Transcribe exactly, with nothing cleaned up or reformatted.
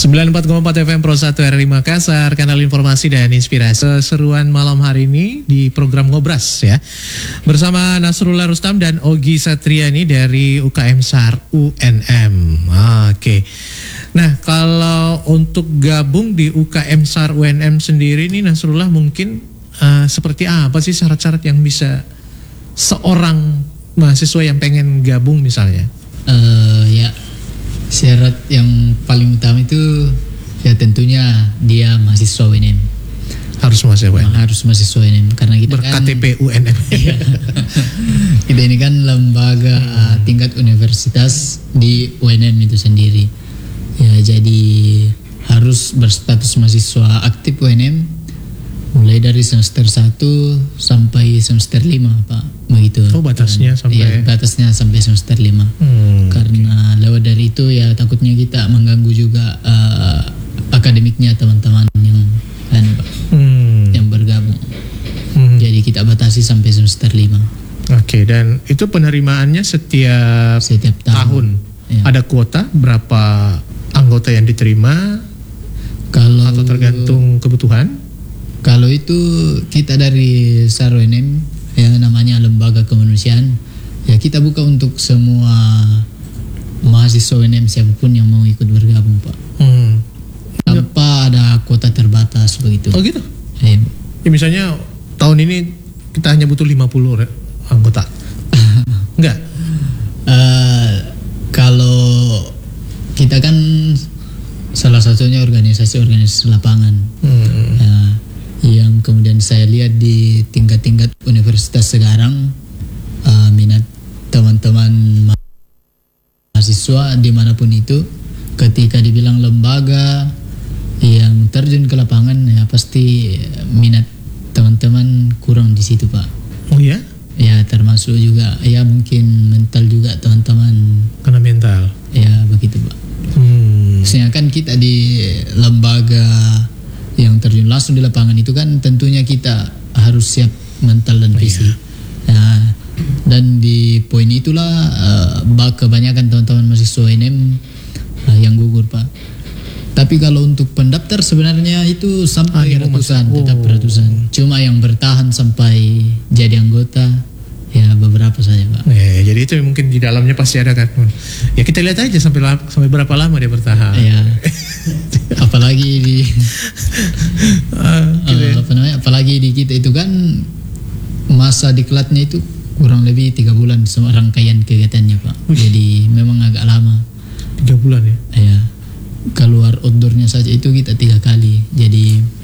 sembilan puluh empat koma empat F M Pro satu R R I Makassar, kanal informasi dan inspirasi. Seruan malam hari ini di program Ngobras ya. Bersama Nasrullah Rustam dan Ogi Satriani dari U K M S A R U N M. Oke. Nah, kalau untuk gabung di U K M S A R U N M sendiri ini Nasrullah mungkin uh, seperti apa sih syarat-syarat yang bisa seorang mahasiswa yang pengen gabung misalnya? Uh, ya. Syarat yang paling utama itu ya tentunya dia mahasiswa U N M. Harus mahasiswa U N M. Harus mahasiswa U N M karena kita Ber-K T P kan U N M. Iya. Kita ini kan lembaga hmm. tingkat universitas di U N M itu sendiri. Ya jadi harus berstatus mahasiswa aktif U N M mulai dari semester satu sampai semester lima, Pak. Begitu. Oh, batasnya sampai ya, batasnya sampai semester lima. Hmm, Karena okay. lewat dari itu ya takutnya kita mengganggu juga uh, akademiknya teman-teman yang kan, Pak, hmm. yang bergabung. Hmm. Jadi kita batasi sampai semester lima. Oke, okay, dan itu penerimaannya setiap setiap tahun. tahun. Ya. Ada kuota berapa anggota yang diterima? Kalau atau tergantung kebutuhan? Kalau itu kita dari S A R U N M ya namanya lembaga kemanusiaan, ya kita buka untuk semua mahasiswa U N M siapapun yang mau ikut bergabung, Pak. Hmm. Tanpa ada kuota terbatas begitu. Oh gitu? Ya, ya misalnya tahun ini kita hanya butuh lima puluh anggota. Enggak? Uh, kalau kita kan salah satunya organisasi-organisasi lapangan. Hmm. Ya, yang kemudian saya lihat di tingkat-tingkat universitas sekarang, uh, minat teman-teman mahasiswa dimanapun itu ketika dibilang lembaga yang terjun ke lapangan ya pasti minat teman-teman kurang di situ, Pak. Oh ya? Ya termasuk juga ya mungkin mental juga teman-teman. Karena mental? Ya begitu, Pak. Hmm. Maksudnya kan kita di lembaga yang terjun langsung di lapangan itu kan tentunya kita harus siap mental dan fisik. Oh, iya. Nah, dan di poin itulah uh, kebanyakan teman-teman mahasiswa U N M uh, yang gugur, Pak. Tapi kalau untuk pendaftar sebenarnya itu sampai ah, ratusan, oh. tetap ratusan. Cuma yang bertahan sampai jadi anggota ya beberapa saja, Pak. Ya, jadi itu mungkin di dalamnya pasti ada kan. Ya kita lihat aja sampai sampai berapa lama dia bertahan. Ya. Apalagi di uh, uh, apa namanya? Apalagi di kita itu kan masa diklatnya itu kurang lebih tiga bulan semua rangkaian kegiatannya, Pak. Uish. Jadi memang agak lama. Tiga bulan ya? Ya. Keluar outdoornya saja itu kita tiga kali. Jadi